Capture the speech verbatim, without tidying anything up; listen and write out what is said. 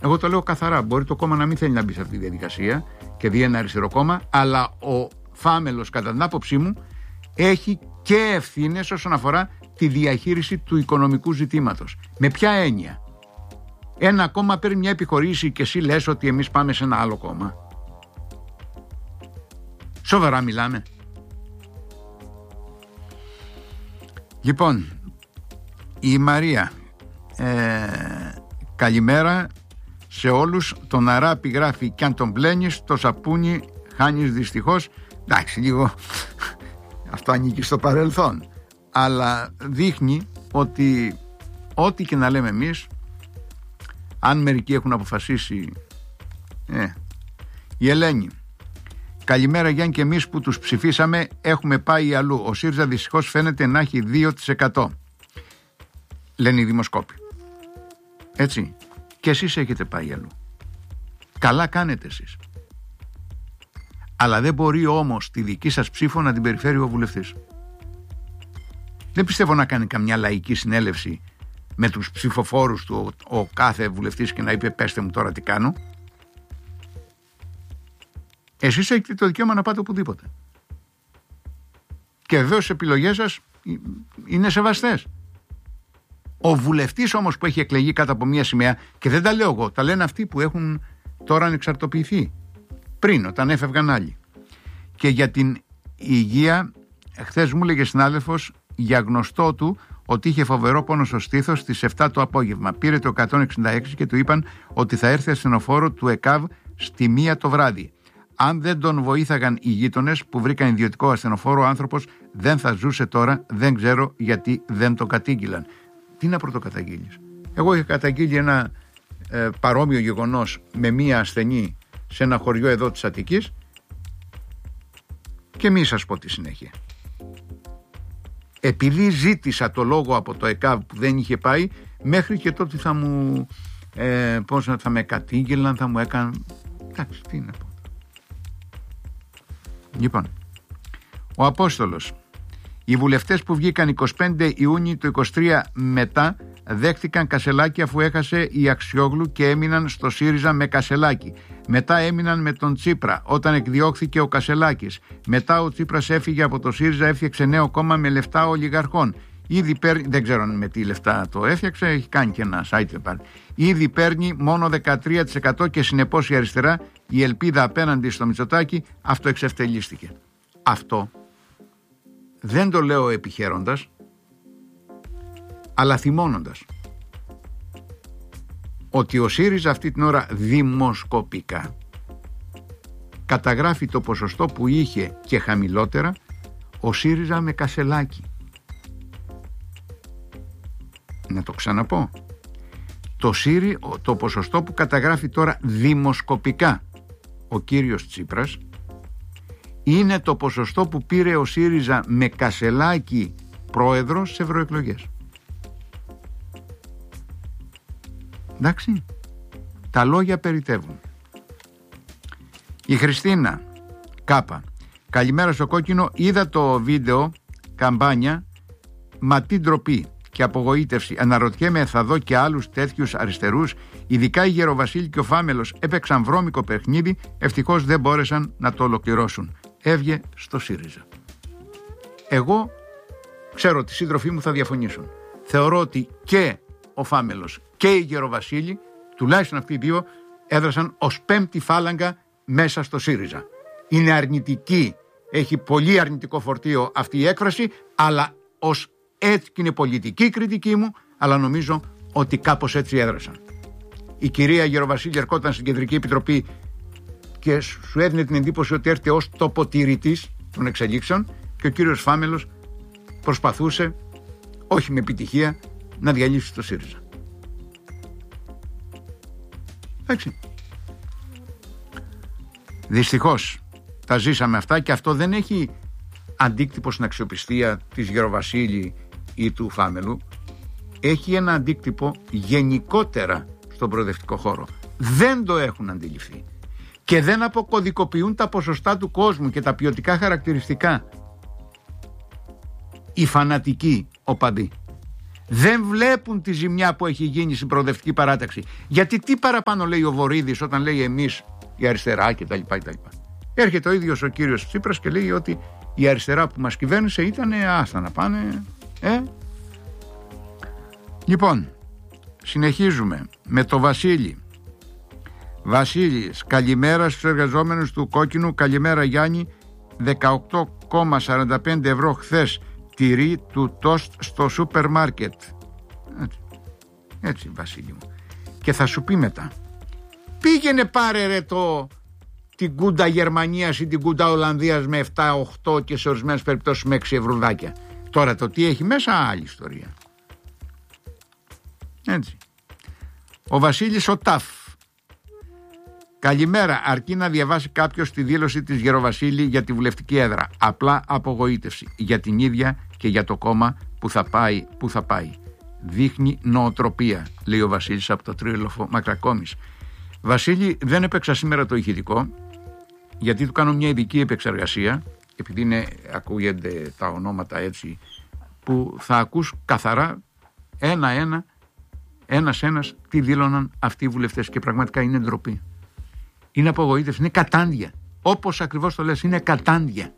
Εγώ το λέω καθαρά. Μπορεί το κόμμα να μην θέλει να μπει σε αυτή τη διαδικασία και δει ένα αριστερό κόμμα, αλλά ο Φάμελος, κατά την άποψή μου, έχει και ευθύνες όσον αφορά τη διαχείριση του οικονομικού ζητήματος. Με ποια έννοια? Ένα κόμμα παίρνει μια επιχορήγηση και εσύ λες ότι εμείς πάμε σε ένα άλλο κόμμα. Σοβαρά μιλάμε? Λοιπόν, η Μαρία, ε, καλημέρα σε όλους. Τον αράπη γράφει κι αν τον πλένεις, το σαπούνι χάνεις δυστυχώς. Εντάξει, λίγο αυτό ανήκει στο παρελθόν, αλλά δείχνει ότι ό,τι και να λέμε εμείς, αν μερικοί έχουν αποφασίσει, ε, η Ελένη, καλημέρα Γιάννη, και εμείς που τους ψηφίσαμε έχουμε πάει αλλού. Ο ΣΥΡΙΖΑ δυστυχώς φαίνεται να έχει δύο τοις εκατό, λένε οι δημοσκόποι. Έτσι, και εσείς έχετε πάει αλλού. Καλά κάνετε εσείς. Αλλά δεν μπορεί όμως τη δική σας ψήφο να την περιφέρει ο βουλευτής. Δεν πιστεύω να κάνει καμιά λαϊκή συνέλευση με τους ψηφοφόρους του ο, ο κάθε βουλευτής και να είπε πέστε μου τώρα τι κάνω. Εσείς έχετε το δικαίωμα να πάτε οπουδήποτε. Και βεβαίως οι επιλογές σας είναι σεβαστές. Ο βουλευτής όμως που έχει εκλεγεί κάτω από μία σημαία, και δεν τα λέω εγώ, τα λένε αυτοί που έχουν τώρα ανεξαρτοποιηθεί, πριν όταν έφευγαν άλλοι. Και για την υγεία, χθες μου έλεγε συνάδελφος για γνωστό του ότι είχε φοβερό πόνο στο στήθος στις επτά το απόγευμα. Πήρε το εκατόν εξήντα έξι και του είπαν ότι θα έρθει ασθενοφόρο του ΕΚΑΒ στη μία το βράδυ. Αν δεν τον βοήθαγαν οι γείτονες που βρήκαν ιδιωτικό ασθενοφόρο, ο άνθρωπος δεν θα ζούσε τώρα. Δεν ξέρω γιατί δεν το κατήγγειλαν. Τι να πρωτοκαταγγείλεις? Εγώ είχα καταγγείλει ένα ε, παρόμοιο γεγονός με μία ασθενή σε ένα χωριό εδώ της Αττικής και μη σας πω τη συνέχεια. Επειδή ζήτησα το λόγο από το ΕΚΑΒ που δεν είχε πάει, μέχρι και τότε θα μου ε, πώς θα με κατήγγελαν, θα μου έκαναν. Εντάξει, τι να πω. Λοιπόν, ο Απόστολος, οι βουλευτές που βγήκαν εικοστή πέμπτη Ιουνίου του είκοσι τρία μετά δέχτηκαν Κασελάκη αφού έχασε η Αξιόγλου και έμειναν στο ΣΥΡΙΖΑ με Κασελάκη. Μετά έμειναν με τον Τσίπρα όταν εκδιώχθηκε ο Κασελάκης. Μετά ο Τσίπρας έφυγε από το ΣΥΡΙΖΑ, έφτιαξε νέο κόμμα με λεφτά ολιγαρχών. Ήδη παίρνει, δεν ξέρω με τι λεφτά το έφτιαξε, έχει κάνει και ένα site πάλι. Ήδη παίρνει μόνο δεκατρία τοις εκατό και συνεπώς η αριστερά, η ελπίδα απέναντι στο Μητσοτάκη, αυτοεξευτελίστηκε. Αυτό δεν το λέω επιχαίροντας, αλλά θυμώνοντας ότι ο ΣΥΡΙΖΑ αυτή την ώρα δημοσκοπικά καταγράφει το ποσοστό που είχε και χαμηλότερα ο ΣΥΡΙΖΑ με Κασελάκη. Να το ξαναπώ. Το, ΣΥΡΙ, το ποσοστό που καταγράφει τώρα δημοσκοπικά ο κύριος Τσίπρας είναι το ποσοστό που πήρε ο ΣΥΡΙΖΑ με Κασελάκη πρόεδρο σε ευρωεκλογές. Εντάξει, τα λόγια περιτεύουν. Η Χριστίνα Κάπα, καλημέρα στο κόκκινο, είδα το βίντεο καμπάνια, μα τι ντροπή και απογοήτευση. Αναρωτιέμαι, θα δω και άλλους τέτοιους αριστερούς? Ειδικά η Γεροβασίλη και ο Φάμελος έπαιξαν βρώμικο παιχνίδι, ευτυχώς δεν μπόρεσαν να το ολοκληρώσουν. Έβγε στο ΣΥΡΙΖΑ. Εγώ ξέρω ότι οι σύντροφοί μου θα διαφωνήσουν. Θεωρώ ότι και ο Φάμελος και η Γεροβασίλη, τουλάχιστον αυτοί οι δύο, έδρασαν ως πέμπτη φάλαγγα μέσα στο ΣΥΡΙΖΑ. Είναι αρνητική, έχει πολύ αρνητικό φορτίο αυτή η έκφραση, αλλά ως έτσι και είναι πολιτική κριτική μου, αλλά νομίζω ότι κάπως έτσι έδρασαν. Η κυρία Γεροβασίλη ερχόταν στην Κεντρική Επιτροπή και σου έδινε την εντύπωση ότι έρχεται ως τοποτηρητής των εξελίξεων και ο κύριος Φάμελος προσπαθούσε, όχι με επιτυχία, να διαλύσει το ΣΥΡΙΖΑ. Εντάξει. Δυστυχώς τα ζήσαμε αυτά και αυτό δεν έχει αντίκτυπο στην αξιοπιστία της Γεροβασίλη ή του Φάμελου. Έχει ένα αντίκτυπο γενικότερα στον προοδευτικό χώρο. Δεν το έχουν αντιληφθεί και δεν αποκωδικοποιούν τα ποσοστά του κόσμου και τα ποιοτικά χαρακτηριστικά. Οι φανατικοί οπαδοί Δεν βλέπουν τη ζημιά που έχει γίνει στην προοδευτική παράταξη. Γιατί τι παραπάνω λέει ο Βορίδης όταν λέει εμείς η αριστερά κτλ. Έρχεται ο ίδιος ο κύριος Τσίπρας και λέει ότι η αριστερά που μας κυβέρνησε ήταν άστα να πάνε. Ε? Λοιπόν, συνεχίζουμε με το Βασίλη. Βασίλης, καλημέρα στους εργαζόμενους του Κόκκινου. Καλημέρα Γιάννη. δεκαοκτώ κόμμα σαράντα πέντε ευρώ χθες τυρί του τόστ στο σούπερ μάρκετ. Έτσι, έτσι Βασίλη μου. Και θα σου πει μετά, πήγαινε πάρε ρε το την κούντα Γερμανίας ή την κούντα Ολλανδίας με επτά οκτώ και σε ορισμένες περιπτώσεις με έξι ευρουδάκια. Τώρα το τι έχει μέσα άλλη ιστορία. Έτσι. Ο Βασίλης ο Ταφ. Καλημέρα, αρκεί να διαβάσει κάποιος τη δήλωση της Γεροβασίλη για τη βουλευτική έδρα. Απλά απογοήτευση για την ίδια και για το κόμμα που θα πάει. Που θα πάει. Δείχνει νοοτροπία, λέει ο Βασίλης από το Τρίλοφο Μακρακόμης. Βασίλη, δεν έπαιξα σήμερα το ηχητικό, γιατί του κάνω μια ειδική επεξεργασία, επειδή είναι, ακούγονται τα ονόματα έτσι, που θα ακούς καθαρά ένα-ένα, ένας-ένας, τι δήλωναν αυτοί οι βουλευτές και πραγματικά είναι ντροπή. Είναι απογοήτευση, είναι κατάντια. Όπως ακριβώς το λες, είναι κατάντια.